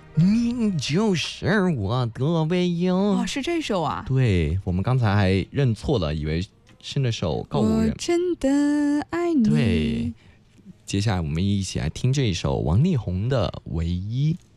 你就是我的唯一。 哦，是这首啊？ 对，我们刚才还认错了，以为是那首告五人。 我真的爱你。 对，接下来我们一起来听这一首王力宏的《唯一》。